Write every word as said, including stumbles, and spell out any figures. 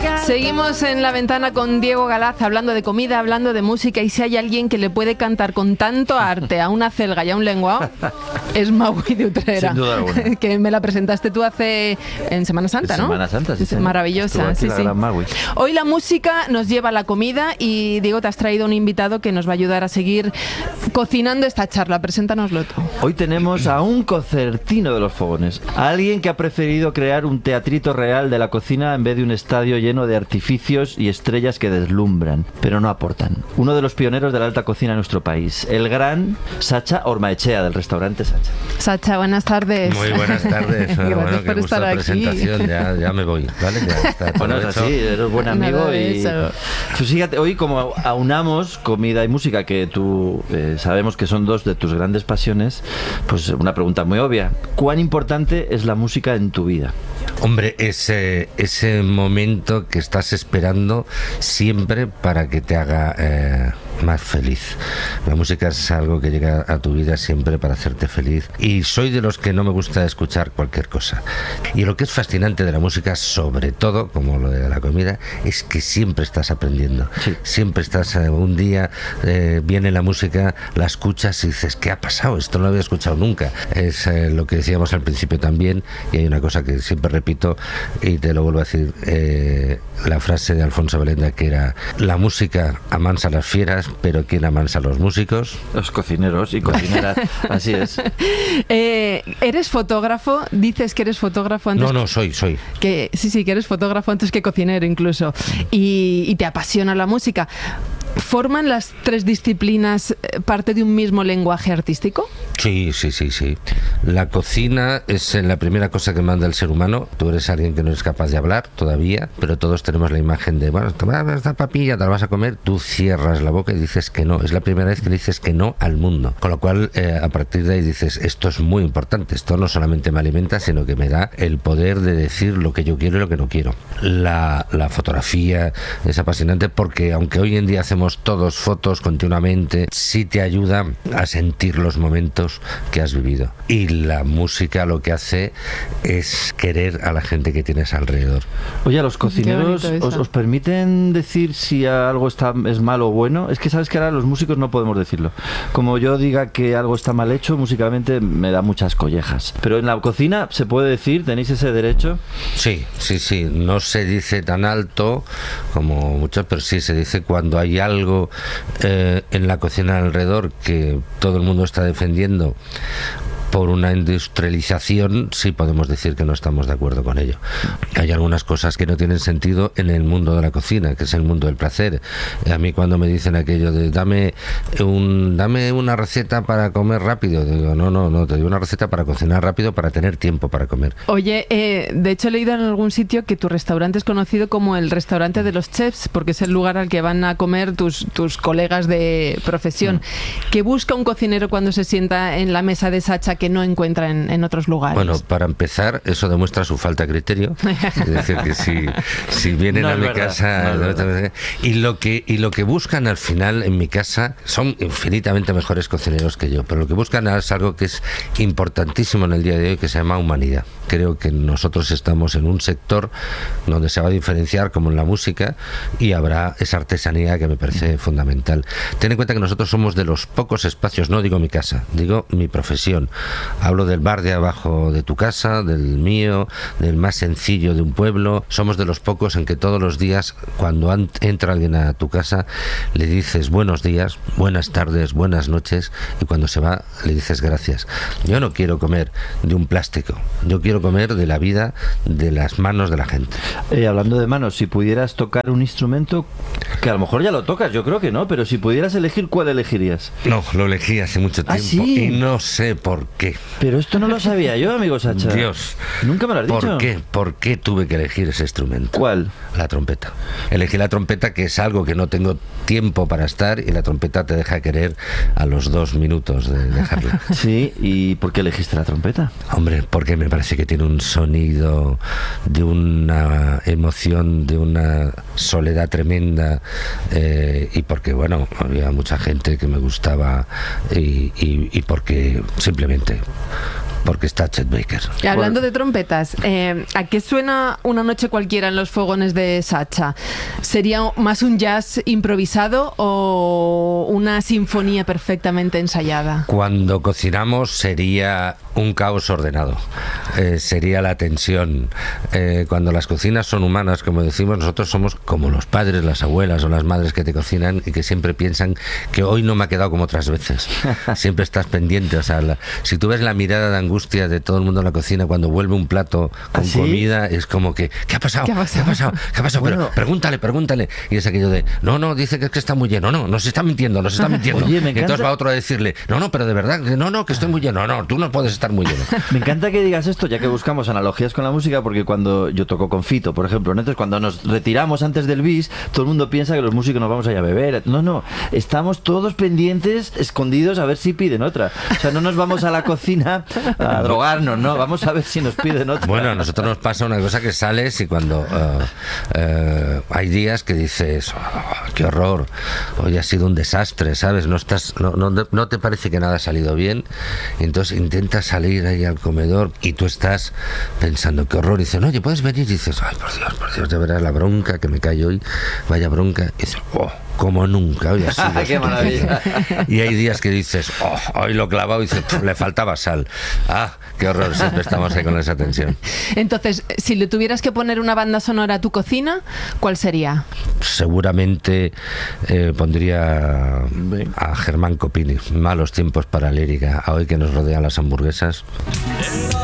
Seguimos en La Ventana con Diego Galaz, hablando de comida, hablando de música, y si hay alguien que le puede cantar con tanto arte a una celga y a un lenguao, es Maui de Utrera. Sin duda alguna. Que me la presentaste tú hace... en Semana Santa, ¿no? Semana Santa, sí. Es maravillosa, sí, la sí. gran Maui. Hoy la música nos lleva a la comida y, Diego, te has traído un invitado que nos va a ayudar a seguir cocinando esta charla. Preséntanoslo tú. Hoy tenemos a un concertino de los fogones, a alguien que ha preferido crear un teatrito real de la cocina en vez de un estadio lleno de artificios y estrellas que deslumbran, pero no aportan. Uno de los pioneros de la alta cocina en nuestro país, el gran Sacha Ormaechea, del restaurante Sacha. Sacha, buenas tardes. Muy buenas tardes. Gracias bueno, por qué gusto estar la aquí. presentación. Ya, ya me voy, ¿vale? Ya está, Bueno, es así, eres buen amigo. Nada de y eso. Pues fíjate, hoy como aunamos comida y música, que tú eh, sabemos que son dos de tus grandes pasiones, pues una pregunta muy obvia: ¿cuán importante es la música en tu vida? Hombre, ese, ese momento que estás esperando siempre para que te haga eh, más feliz. La música es algo que llega a tu vida siempre para hacerte feliz, y soy de los que no me gusta escuchar cualquier cosa. Y lo que es fascinante de la música, sobre todo, como lo de la comida, es que siempre estás aprendiendo. Sí. Siempre estás, eh, un día eh, viene la música, la escuchas y dices, ¿qué ha pasado? Esto no lo había escuchado nunca. Es eh, lo que decíamos al principio también, y hay una cosa que siempre repito y te lo vuelvo a decir, eh, la frase de Alfonso Belenda, que era: la música amansa a las fieras, pero ¿quién amansa a los músicos? Los cocineros y cocineras. Así es. Eh, ¿Eres fotógrafo? Dices que eres fotógrafo antes. No, no, soy, soy. Que, sí, sí, que eres fotógrafo antes que cocinero incluso. Y, y te apasiona la música. ¿Forman las tres disciplinas parte de un mismo lenguaje artístico? Sí, sí, sí, sí. La cocina es la primera cosa que manda el ser humano. Tú eres alguien que no es capaz de hablar todavía, pero todos tenemos la imagen de, bueno, toma esta papilla, te la vas a comer. Tú cierras la boca y dices que no. Es la primera vez que le dices que no al mundo. Con lo cual, eh, a partir de ahí dices, esto es muy importante. Esto no solamente me alimenta, sino que me da el poder de decir lo que yo quiero y lo que no quiero. La, la fotografía es apasionante porque, aunque hoy en día hacemos todos fotos continuamente, sí te ayuda a sentir los momentos que has vivido. Y la música lo que hace es querer a la gente que tienes alrededor. Oye, ¿a los cocineros os, os permiten decir si algo está, es malo o bueno? Es que sabes que ahora los músicos no podemos decirlo. Como yo diga que algo está mal hecho, musicalmente me da muchas collejas. Pero en la cocina se puede decir, ¿tenéis ese derecho? Sí, sí, sí. No se dice tan alto como muchos, pero sí se dice cuando hay algo algo eh, en la cocina alrededor que todo el mundo está defendiendo por una industrialización, sí podemos decir que no estamos de acuerdo con ello. Hay algunas cosas que no tienen sentido en el mundo de la cocina, que es el mundo del placer. A mí cuando me dicen aquello de dame un dame una receta para comer rápido, digo, no, no, no, te doy una receta para cocinar rápido, para tener tiempo para comer. Oye, eh, de hecho he leído en algún sitio que tu restaurante es conocido como el restaurante de los chefs, porque es el lugar al que van a comer tus, tus colegas de profesión. Mm. ¿Qué busca un cocinero cuando se sienta en la mesa de Sacha que no encuentra en, en otros lugares? Bueno, para empezar, eso demuestra su falta de criterio. Es decir, que si, si vienen no a mi verdad, casa... No y, lo que, y lo que buscan al final en mi casa son infinitamente mejores cocineros que yo, pero lo que buscan es algo que es importantísimo en el día de hoy, que se llama humanidad. Creo que nosotros estamos en un sector donde se va a diferenciar, como en la música, y habrá esa artesanía que me parece fundamental. Ten en cuenta que nosotros somos de los pocos espacios, no digo mi casa, digo mi profesión. Hablo del bar de abajo de tu casa, del mío, del más sencillo de un pueblo. Somos de los pocos en que todos los días, cuando entra alguien a tu casa, le dices buenos días, buenas tardes, buenas noches, y cuando se va le dices gracias. Yo no quiero comer de un plástico, yo quiero comer de la vida, de las manos de la gente. Eh, hablando de manos, si pudieras tocar un instrumento, que a lo mejor ya lo tocas, yo creo que no, pero si pudieras elegir, ¿cuál elegirías? No, lo elegí hace mucho tiempo. ¿Ah, sí? Y no sé por qué. Pero esto no lo sabía yo, amigo Sacha. Dios. Nunca me lo has dicho. ¿Por qué? ¿Por qué tuve que elegir ese instrumento? ¿Cuál? La trompeta. Elegí la trompeta, que es algo que no tengo tiempo para estar, y la trompeta te deja querer a los dos minutos de dejarla. Sí, ¿y por qué elegiste la trompeta? Hombre, porque me parece que tiene un sonido de una emoción, de una soledad tremenda, eh, y porque, bueno, había mucha gente que me gustaba, y, y, y porque simplemente porque está Chet Baker. Y hablando de trompetas, eh, ¿a qué suena Una noche cualquiera en los fogones de Sacha? ¿Sería más un jazz improvisado o una sinfonía perfectamente ensayada? Cuando cocinamos sería un caos ordenado, eh, sería la tensión. Eh, cuando las cocinas son humanas, como decimos, nosotros somos como los padres, las abuelas o las madres que te cocinan y que siempre piensan que hoy no me ha quedado como otras veces. Siempre estás pendiente. O sea, la, si tú ves la mirada de angustia de todo el mundo en la cocina cuando vuelve un plato con ¿Ah, sí? comida, es como que ¿qué ha pasado? ¿Qué ha pasado? ¿Qué ha pasado? ¿Qué ha pasado? Bueno. Pero pregúntale, pregúntale. Y es aquello de no, no, dice que es que está muy lleno. No, nos está mintiendo, nos está mintiendo. Oye, me Y entonces encanta- va otro a decirle no, no, pero de verdad, que no, no, que estoy muy lleno. No, tú no puedes estar muy lleno. Me encanta que digas esto, ya que buscamos analogías con la música, porque cuando yo toco con Fito, por ejemplo, ¿no? Entonces cuando nos retiramos antes del bis, todo el mundo piensa que los músicos nos vamos a ir a beber. No, no, estamos todos pendientes, escondidos, a ver si piden otra. O sea, no nos vamos a la cocina a drogarnos, no, vamos a ver si nos piden otra. Bueno, a nosotros nos pasa una cosa que sales y cuando uh, uh, hay días que dices, oh, qué horror, hoy ha sido un desastre, ¿sabes? No estás, no, no, no te parece que nada ha salido bien, y entonces intentas salir ahí al comedor y tú estás pensando, qué horror, y dicen, oye, ¿puedes venir? Y dices, ay, por Dios, por Dios, de verdad, la bronca que me cae hoy, vaya bronca, y dices, oh, como nunca, hoy ha sido ¡Qué maravilla! Y hay días que dices, oh, hoy lo he clavado, y dices, le faltaba sal. Ah, qué horror, siempre estamos ahí con esa tensión. Entonces, si le tuvieras que poner una banda sonora a tu cocina, ¿cuál sería? Seguramente eh, pondría a Germán Copini, Malos tiempos para lírica, a hoy que nos rodean las hamburguesas.